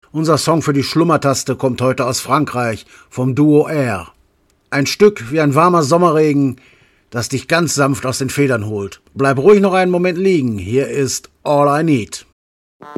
Unser Song für die Schlummertaste kommt heute aus Frankreich, vom Duo Air. Ein Stück wie ein warmer Sommerregen, das dich ganz sanft aus den Federn holt. Bleib ruhig noch einen Moment liegen. Hier ist All I Need.